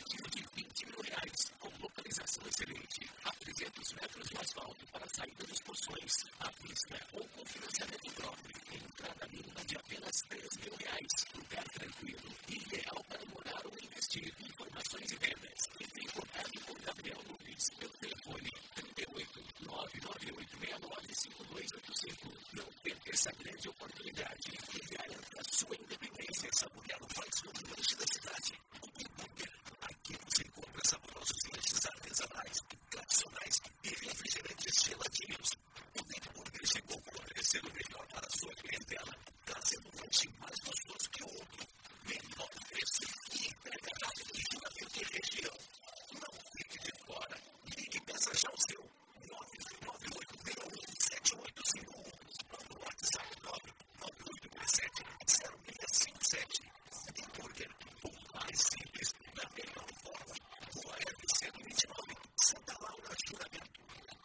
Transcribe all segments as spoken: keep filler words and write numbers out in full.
partir de vinte mil reais, com localização excelente, a trezentos metros do asfalto para a saída dos porções, à vista ou com financiamento próprio. Entrada mínima de apenas três mil reais. Lugar tranquilo, ideal para morar ou investir. Informações e vendas. Entre em contato com Gabriel Nunes pelo telefone trinta e oito, nove nove oito seis nove cinco dois oito cinco. Não perca essa grande oportunidade e garanta a sua independência. Saborear o mais novo lanche da cidade. Aqui você encontra saborosos lanches artesanais, tradicionais e refrigerantes geladinhos. O Big Burger chegou para oferecer o melhor para a sua clientela, trazendo um lanche mais gostoso que o outro, menor preço e entrega rápida em Juramento e região. Não fique de fora. Ligue e peça já o seu. nove nove oito seis um sete oito cinco um. No WhatsApp nove nove oito três sete zero seis cinco sete. Big Burger, o mais simples, da melhor forma. Rua F cento e vinte e nove, Santa Laura, Juramento.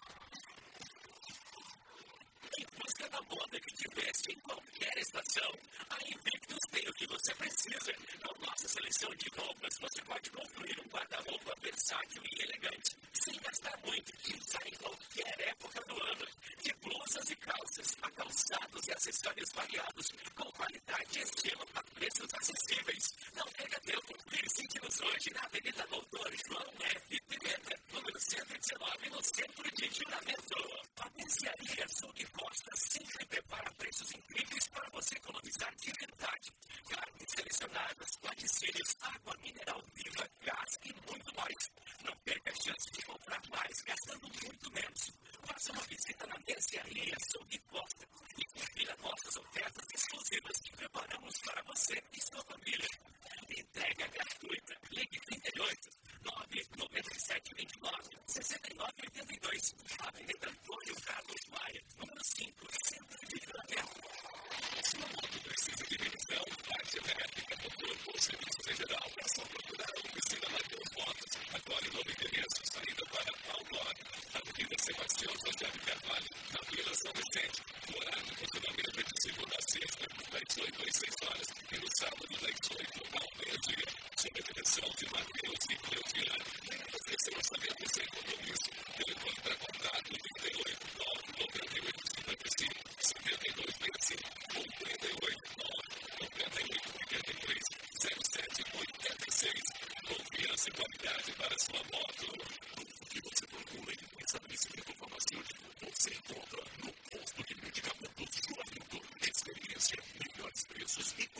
Em busca da moda que te veste em qualquer estação, a Invictus tem o que você precisa. Na nossa seleção de roupas, você pode construir um guarda-roupa versátil e elegante, sem gastar muito e usar em qualquer época do ano. De blusas e calças, a calçados e acessórios variados, com qualidade e estilo a preços acessíveis. Não perca tempo, visite-nos hoje na Avenida Doutor João F. Pimenta, número cento e dezenove, no centro de Juramento. A Mercearia Sul e Costa sempre prepara preços incríveis para você economizar de verdade. Carnes selecionadas, laticínios, água mineral viva, gás e muito mais. Não perca a chance de comprar mais gastando muito menos. Faça uma visita na Mercearia Sul e Costa e confira nossas ofertas exclusivas que preparamos para você e sua família. Entrega gratuita. Ligue trinta e oito, nove nove sete dois nove, seis nove oito dois. Avenida Antônio Carlos Maia, número cinco, centro de Juramento. Se uma moto precisa de revisão, parte elétrica, motor ou serviços em geral, é só procurar a oficina Mateus Motos. Agora em novo endereço, saída para Almora, Avenida Sebastião José de Carvalho, na Vila São Vicente. O horário de funcionamento é de segunda a sexta, das oito às seis horas, e no sábado, das oito ao meio-dia. Sob a direção de Matheus e Cleutiane. Venha fazer seu orçamento sem compromisso. Telefone para contato trinta e oito, nove nove oito cinco cinco, cinquenta e dois sessenta e cinco ou trinta e oito, nove noventa e oito oitenta e três, zero sete oitenta e seis. Confiança e qualidade para sua moto. Tudo que você procura em estabelecimento farmacêutico, você encontra no posto de medicamentos Juramento. Experiência, melhores preços e